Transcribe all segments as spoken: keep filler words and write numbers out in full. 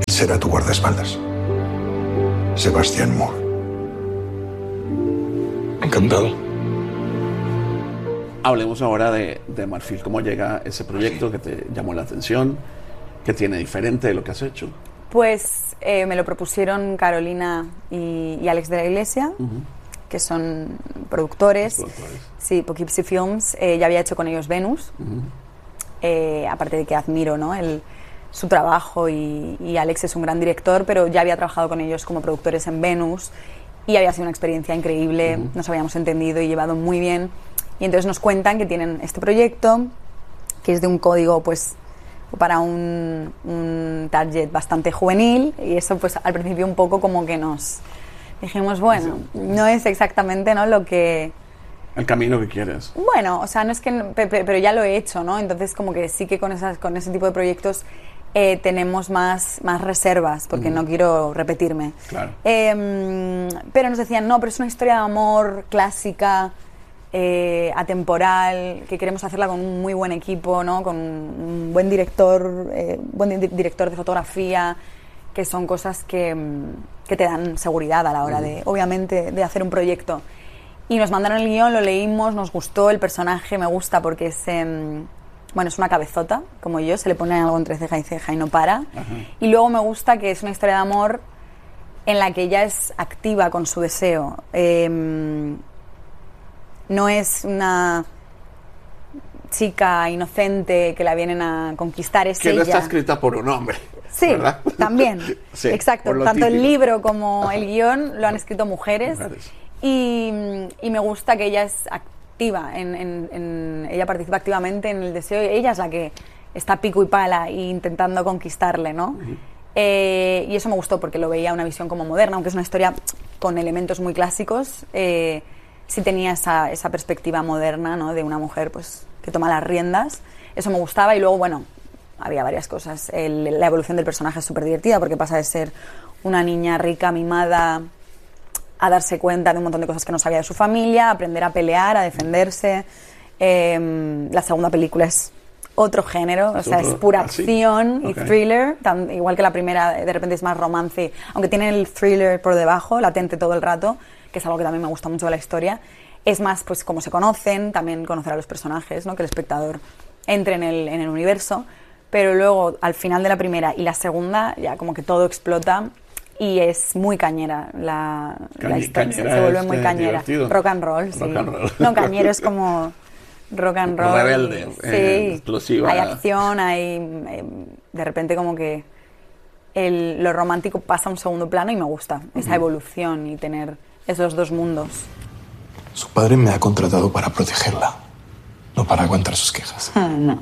será tu guardaespaldas. Sebastián Moore. Encantado. Hablemos ahora de, de Marfil. ¿Cómo llega ese proyecto que te llamó la atención? ¿Qué tiene diferente de lo que has hecho? Pues eh, me lo propusieron Carolina y, y Alex de la Iglesia, uh-huh. que son productores. productores. Sí, Poughkeepsie Films. Eh, ya había hecho con ellos Venus. Uh-huh. Eh, aparte de que admiro, ¿no?, el, su trabajo y, y Alex es un gran director, pero ya había trabajado con ellos como productores en Venus y había sido una experiencia increíble. Uh-huh. Nos habíamos entendido y llevado muy bien. Y entonces nos cuentan que tienen este proyecto, que es de un código pues para un, un target bastante juvenil, y eso pues al principio un poco como que nos dijimos, bueno, no es exactamente, ¿no?, lo que... El camino que quieres. Bueno, o sea, no es que... Pero ya lo he hecho, ¿no? Entonces como que sí que con, esas, con ese tipo de proyectos eh, tenemos más, más reservas, porque uh-huh. no quiero repetirme. Claro. Eh, pero nos decían, no, pero es una historia de amor clásica... Eh, atemporal, que queremos hacerla con un muy buen equipo, ¿no?, con un buen director, eh, buen di- director de fotografía, que son cosas que, que te dan seguridad a la hora de, obviamente, de hacer un proyecto. Y nos mandaron el guión, lo leímos, nos gustó, el personaje me gusta porque es, eh, bueno, es una cabezota, como yo, se le pone algo entre ceja y ceja y no para. Ajá. Y luego me gusta que es una historia de amor en la que ella es activa con su deseo. Eh, No es una chica inocente que la vienen a conquistar, es que ella. no está escrita por un hombre. Sí, ¿verdad? también. Sí, exacto. Tanto típico. El libro como el guión lo han escrito mujeres. mujeres. Y, y me gusta que ella es activa, en, en, en, ella participa activamente en el deseo. Ella es la que está pico y pala e intentando conquistarle, ¿no? Uh-huh. Eh, y eso me gustó porque lo veía una visión como moderna, aunque es una historia con elementos muy clásicos. Eh, sí tenía esa, esa perspectiva moderna, ¿no?, de una mujer pues que toma las riendas. Eso me gustaba. Y luego, bueno, había varias cosas. El, la evolución del personaje es súper divertida porque pasa de ser una niña rica, mimada, a darse cuenta de un montón de cosas que no sabía de su familia, a aprender a pelear, a defenderse. Eh, la segunda película es otro género, o sea, es pura acción y thriller, tan, igual que la primera, de repente es más romance, aunque tiene el thriller por debajo, latente todo el rato, que es algo que también me gusta mucho de la historia. Es más, pues, como se conocen, también conocer a los personajes, ¿no?, que el espectador entre en el, en el universo, pero luego, al final de la primera y la segunda, ya como que todo explota y es muy cañera la, Cañ- la historia, cañera se vuelve es, muy eh, cañera. divertido. Rock and roll, sí. Rock and roll. No, cañero es como... rock and roll. Rebelde, sí. eh, explosiva. Hay acción, hay... Eh, de repente como que el, lo romántico pasa a un segundo plano y me gusta uh-huh. esa evolución y tener esos dos mundos. Su padre me ha contratado para protegerla, no para aguantar sus quejas. Ah, no.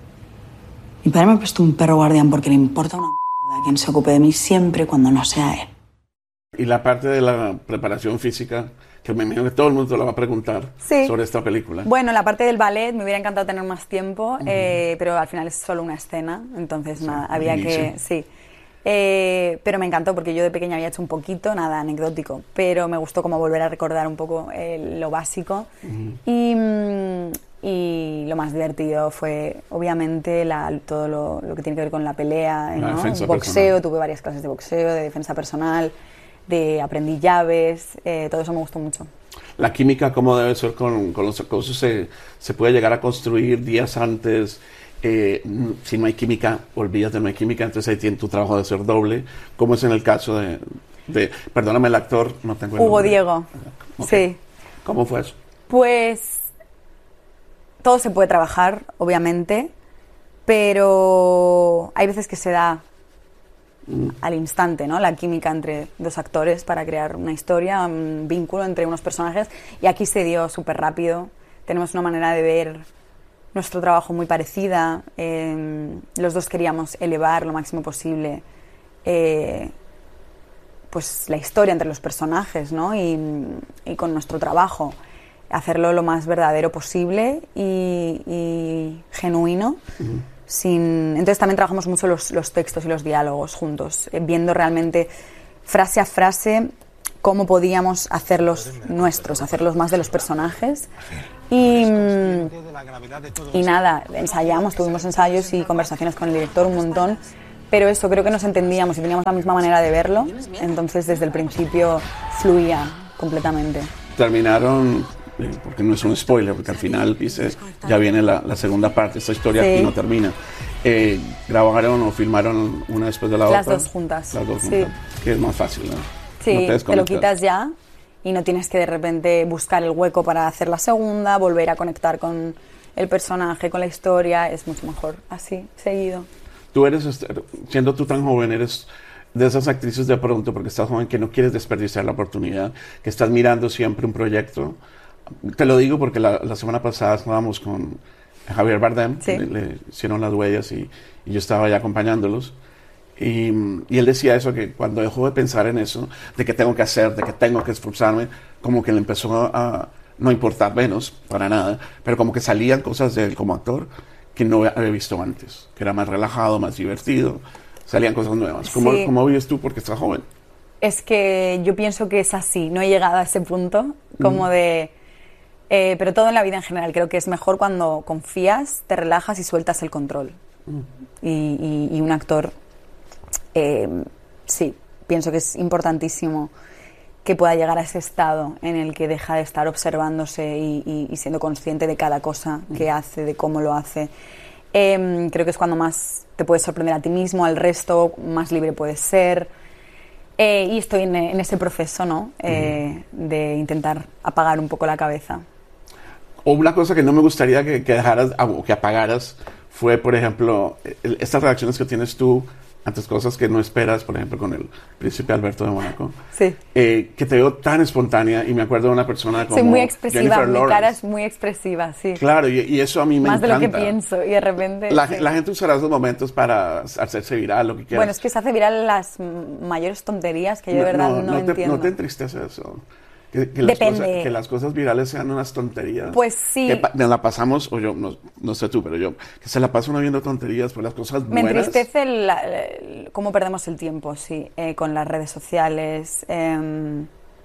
Mi padre me ha puesto un perro guardián porque le importa una mierda quien se ocupe de mí siempre y cuando no sea él. Y la parte de la preparación física, que me imagino que todo el mundo te la va a preguntar sí. sobre esta película. Bueno, la parte del ballet me hubiera encantado tener más tiempo, uh-huh. eh, pero al final es solo una escena, entonces sí, nada, había que... Sí. Eh, pero me encantó porque yo de pequeña había hecho un poquito, nada anecdótico, pero me gustó como volver a recordar un poco eh, lo básico. Uh-huh. y, y lo más divertido fue obviamente la, todo lo, lo que tiene que ver con la pelea, la ¿no? boxeo, personal. Tuve varias clases de boxeo, de defensa personal, de aprendí llaves, eh, todo eso me gustó mucho. La química, ¿cómo debe ser con, con los acosos? Se, se puede llegar a construir días antes. Eh, si no hay química, olvídate, no hay química, entonces ahí tiene tu trabajo de ser doble, como es en el caso de, de perdóname el actor, no tengo el Hugo nombre. Diego, okay. Sí. ¿Cómo fue eso? Pues todo se puede trabajar, obviamente, pero hay veces que se da mm. al instante, ¿no?, la química entre dos actores para crear una historia, un vínculo entre unos personajes, y aquí se dio súper rápido. Tenemos una manera de ver nuestro trabajo muy parecida, eh, los dos queríamos elevar lo máximo posible eh, pues la historia entre los personajes, ¿no?, y, y con nuestro trabajo hacerlo lo más verdadero posible y, y genuino. Uh-huh. Sin... Entonces también trabajamos mucho los, los textos y los diálogos juntos, eh, viendo realmente frase a frase cómo podíamos hacerlos nuestros, hacerlos más de los personajes. Y, y nada, ensayamos, tuvimos ensayos y conversaciones con el director un montón, pero eso, creo que nos entendíamos y teníamos la misma manera de verlo, entonces desde el principio fluía completamente. Terminaron, eh, porque no es un spoiler, porque al final dice, ya viene la, la segunda parte, esta historia Sí. aquí no termina. Eh, ¿Grabaron o filmaron una después de la Las otra? dos juntas. Las dos Sí. juntas, que es más fácil, ¿no? Sí, No te, lo desconectas. quitas ya y no tienes que de repente buscar el hueco para hacer la segunda, volver a conectar con el personaje, con la historia, es mucho mejor así, seguido. Tú eres, este, siendo tú tan joven, eres de esas actrices de pronto, porque estás joven, que no quieres desperdiciar la oportunidad, que estás mirando siempre un proyecto. Te lo digo porque la, la semana pasada estábamos con Javier Bardem, Sí. le, le hicieron las huellas y, y yo estaba allá acompañándolos. Y, y él decía eso, que cuando dejó de pensar en eso, de que tengo que hacer, de que tengo que esforzarme, como que le empezó a, a no importar menos, para nada, pero como que salían cosas de él como actor que no había visto antes, que era más relajado, más divertido, salían cosas nuevas. ¿Cómo, Sí. ¿cómo vives tú porque estás joven? Es que yo pienso que es así, no he llegado a ese punto, como de... eh, pero todo en la vida en general, creo que es mejor cuando confías, te relajas y sueltas el control. Y, y- y un actor, eh, sí, pienso que es importantísimo que pueda llegar a ese estado en el que deja de estar observándose y, y- y siendo consciente de cada cosa que hace, de cómo lo hace. Em, creo que es cuando más te puedes sorprender a ti mismo, al resto, más libre puedes ser. Eh, y estoy en, en ese proceso, ¿no? Eh, de intentar apagar un poco la cabeza. O una cosa que no me gustaría que, que dejaras o que apagaras fue, por ejemplo, el- estas reacciones que tienes tú ante cosas que no esperas, por ejemplo, con el príncipe Alberto de Mónaco. Sí. Eh, que te veo tan espontánea y me acuerdo de una persona como Soy muy expresiva, Jennifer mi Lawrence. cara es muy expresiva, sí. Claro, y, y eso a mí me Más de encanta. lo que pienso y de repente... La, sí. la gente usará esos momentos para hacerse viral, lo que quieras. Bueno, es que se hace viral las mm, mayores tonterías que yo de verdad no, te, entiendo. ¿No te entristece eso? Que, que las Depende. cosas, que las cosas virales sean unas tonterías. Pues sí. Que pa- nos la pasamos, o yo, no, no sé tú, pero yo, que se la pasa uno viendo tonterías por las cosas Me buenas. entristece el- el- cómo perdemos el tiempo, sí, eh, con las redes sociales eh,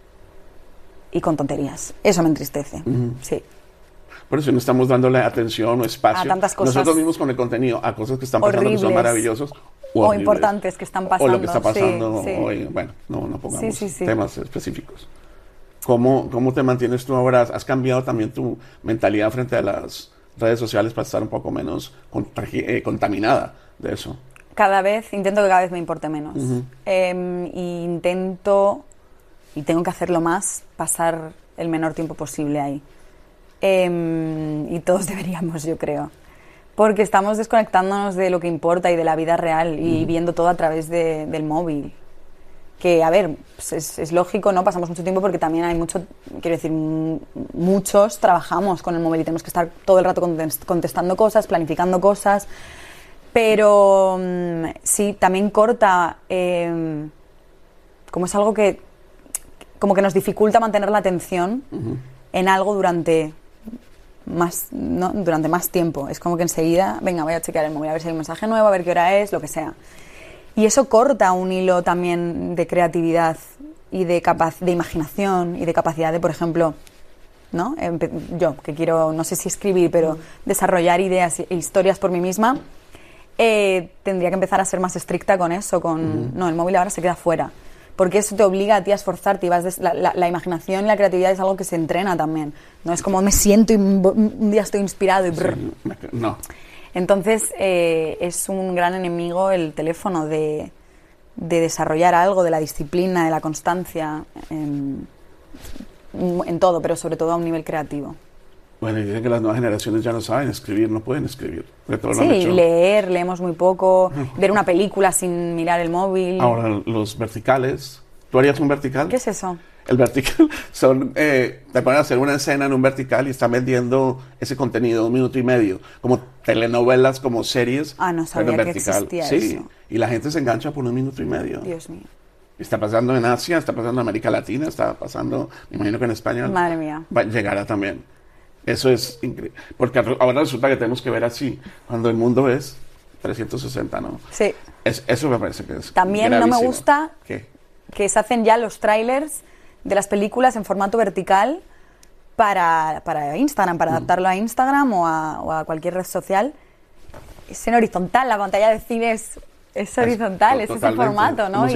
y con tonterías. Eso me entristece, sí. Por eso no estamos dándole atención o espacio. A tantas cosas Nosotros mismos con el contenido, a cosas que están pasando que son horribles. maravillosos. O horribles. importantes que están O lo pasando, que está sí, pasando sí. hoy. Bueno, no, no pongamos Sí, sí, sí. temas específicos. ¿Cómo, ¿Cómo te mantienes tú ahora? ¿Has cambiado también tu mentalidad frente a las redes sociales para estar un poco menos contagi- eh, contaminada de eso? Cada vez, intento que cada vez me importe menos. Eh, y intento, y tengo que hacerlo más, pasar el menor tiempo posible ahí. Eh, y todos deberíamos, yo creo. Porque estamos desconectándonos de lo que importa y de la vida real y viendo todo a través de- del móvil. Que, a ver, pues es, es lógico, ¿no? Pasamos mucho tiempo porque también hay mucho, quiero decir, m- muchos trabajamos con el móvil y tenemos que estar todo el rato contest- contestando cosas, planificando cosas. Pero mm, sí, también corta, eh, como es algo que, como que nos dificulta mantener la atención en algo durante más, ¿no? durante más tiempo. Es como que enseguida, venga, voy a chequear el móvil, a ver si hay un mensaje nuevo, a ver qué hora es, lo que sea. Y eso corta un hilo también de creatividad y de, capaz, de imaginación y de capacidad de, por ejemplo, ¿no? Empe- yo, que quiero, no sé si escribir, pero desarrollar ideas e historias por mí misma, eh, tendría que empezar a ser más estricta con eso, con, no, el móvil ahora se queda fuera. Porque eso te obliga a ti a esforzarte y vas des- la, la- la imaginación y la creatividad es algo que se entrena también. No es como me siento y un, un día estoy inspirado y brr. Sí, me- no. Entonces, eh, es un gran enemigo el teléfono de, de desarrollar algo, de la disciplina, de la constancia, en, en todo, pero sobre todo a un nivel creativo. Bueno, y dicen que las nuevas generaciones ya no saben escribir, no pueden escribir. De todo lo Sí, han hecho. leer, leemos muy poco, ver una película sin mirar el móvil. Ahora, los verticales. ¿Tú harías un vertical? ¿Qué es eso? El vertical son, eh, te ponen a hacer una escena en un vertical y están vendiendo ese contenido un minuto y medio, como telenovelas, como series. Ah, no sabía pero en que vertical. existía Sí, eso. y la gente se engancha por un minuto y medio. Dios mío. Está pasando en Asia, está pasando en América Latina, está pasando, me imagino que en España Madre mía. va, llegará también. Eso es increíble, porque ahora resulta que tenemos que ver así, cuando el mundo es trescientos sesenta, ¿no? Sí. Es, eso me parece que es También no me gravísimo. gusta ¿Qué? que se hacen ya los trailers de las películas en formato vertical para, para Instagram, para adaptarlo a Instagram o a, o a cualquier red social. Es en horizontal, la pantalla de cine es Es horizontal, es, es ese formato, ¿no?